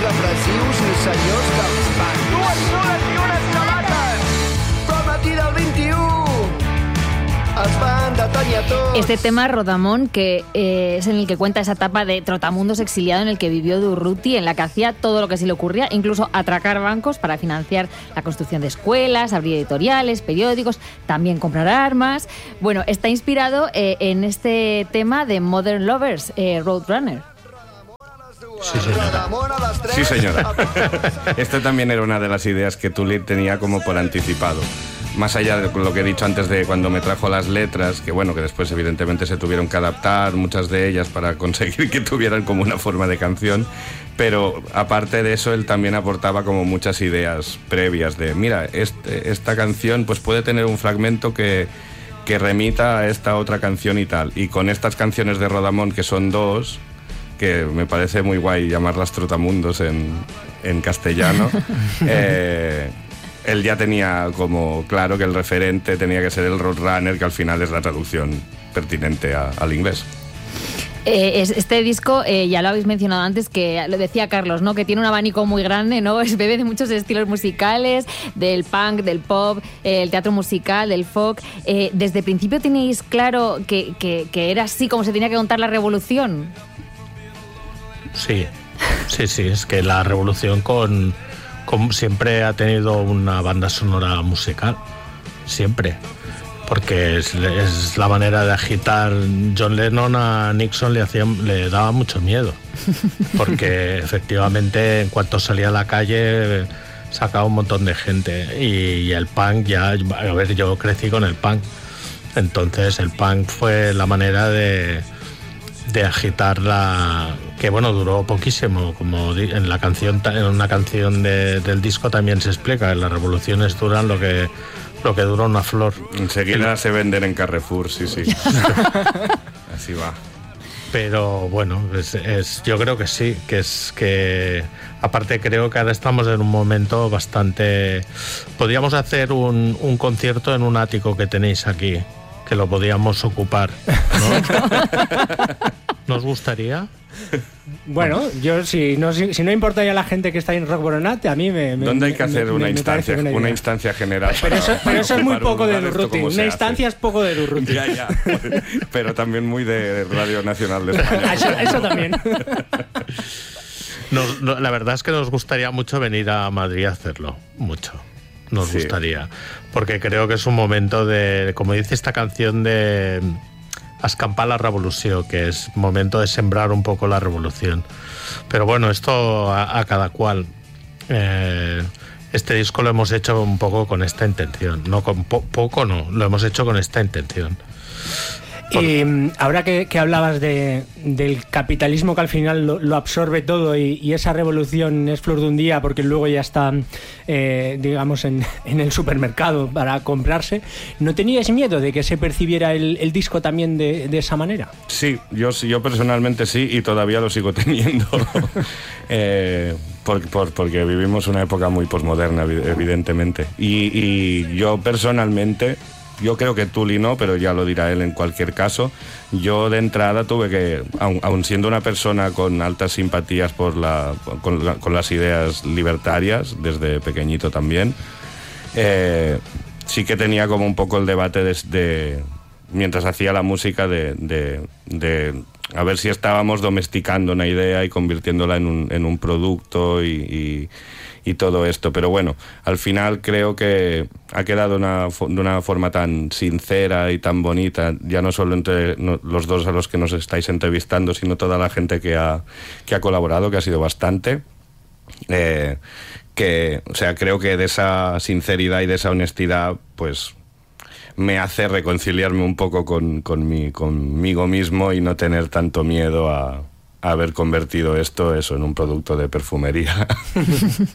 repressius ni senyors dels bancs. Dues nudes i unes sabates! Com aquí del 21 els van detenir a tots. Este tema, Rodamón, que es en el que cuenta esa etapa de trotamundos exiliado en el que vivió Durruti, en la que hacía todo lo que se le ocurría, incluso atracar bancos para financiar la construcción de escuelas, abrir editoriales, periódicos, también comprar armas. Bueno, está inspirado en este tema de Modern Lovers, Roadrunner. Sí, señora. Sí, señora. Este también era una de las ideas que Tulip tenía como por anticipado. Más allá de lo que he dicho antes de cuando me trajo las letras, que bueno, que después evidentemente se tuvieron que adaptar, muchas de ellas, para conseguir que tuvieran como una forma de canción, pero aparte de eso, él también aportaba como muchas ideas previas de, mira, esta canción pues puede tener un fragmento que remita a esta otra canción y tal. Y con estas canciones de Rodamón, que son dos, que me parece muy guay llamarlas trotamundos en castellano, él ya tenía como claro que el referente tenía que ser el Roadrunner, que al final es la traducción pertinente al inglés. Este disco, ya lo habéis mencionado antes, que lo decía Carlos, ¿no? Que tiene un abanico muy grande, ¿no? Es bebe de muchos estilos musicales, del punk, del pop, el teatro musical, del folk. ¿Desde el principio teníais claro que era así como se tenía que contar la revolución? Sí, es que la revolución como siempre ha tenido una banda sonora musical, siempre, porque es la manera de agitar. John Lennon a Nixon le daba mucho miedo, porque efectivamente en cuanto salía a la calle sacaba un montón de gente, y el punk ya, a ver, yo crecí con el punk, entonces el punk fue la manera de agitar que bueno, duró poquísimo, como en la canción, en una canción del disco también se explica, las revoluciones duran lo que dura una flor. Enseguida se venden en Carrefour, sí. Así va. Pero bueno, yo creo que sí, que aparte creo que ahora estamos en un momento bastante. Podríamos hacer un concierto en un ático que tenéis aquí, que lo podíamos ocupar, ¿no? ¿Nos gustaría? Bueno, yo si no importa ya la gente que está en Rock Boronat, a mí me... ¿Dónde hay que hacer una instancia general? Pero eso es muy poco de Durruti. Una instancia es poco de Durruti. Ya. Pero también muy de Radio Nacional de España. Eso también. La verdad es que nos gustaría mucho venir a Madrid a hacerlo. Mucho. Nos gustaría. Porque creo que es un momento de, como dice esta canción, de escampar la revolución, que es momento de sembrar un poco la revolución. Pero bueno, esto a cada cual. Este disco lo hemos hecho un poco con esta intención. No con lo hemos hecho con esta intención. Y ahora que hablabas del capitalismo, que al final lo absorbe todo, y esa revolución es flor de un día porque luego ya está, digamos, en el supermercado para comprarse, ¿no teníais miedo de que se percibiera el disco también de esa manera? Sí, yo personalmente sí, y todavía lo sigo teniendo. Porque vivimos una época muy posmoderna, evidentemente. Y yo personalmente... Yo creo que Tuli no, pero ya lo dirá él en cualquier caso. Yo de entrada tuve que, aun siendo una persona con altas simpatías con las ideas libertarias, desde pequeñito también, sí que tenía como un poco el debate mientras hacía la música de a ver si estábamos domesticando una idea y convirtiéndola en un producto y todo esto. Pero bueno, al final creo que ha quedado de una forma tan sincera y tan bonita, ya no solo entre los dos a los que nos estáis entrevistando, sino toda la gente que ha colaborado, que ha sido bastante, o sea, creo que de esa sinceridad y de esa honestidad, pues me hace reconciliarme un poco conmigo mismo y no tener tanto miedo a haber convertido eso en un producto de perfumería.